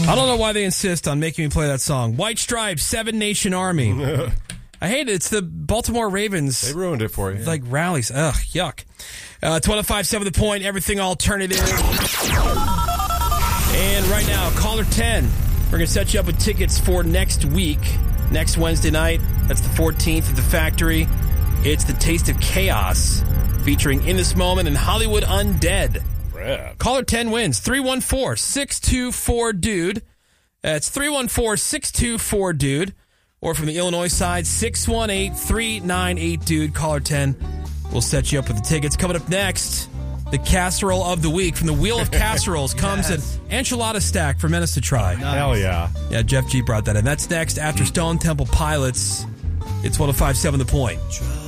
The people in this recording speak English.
I don't know why they insist on making me play that song. White Stripes, Seven Nation Army. I hate it. It's the Baltimore Ravens. They ruined it for you. Like rallies. Ugh, yuck. 105.7 The Point, everything alternative. And right now, caller 10. We're going to set you up with tickets for next week. Next Wednesday night. That's the 14th at the Factory. It's the Taste of Chaos featuring In This Moment and Hollywood Undead. Rad. Caller 10 wins. 314-624-DUDE. That's 314-624-DUDE. Or from the Illinois side, 618-398-DUDE. Caller 10 will set you up with the tickets. Coming up next, the casserole of the week from the Wheel of Casseroles comes an enchilada stack for Menace to try. Nice. Hell yeah. Yeah, Jeff G brought that in. That's next after Stone Temple Pilots. It's 105.7 The Point.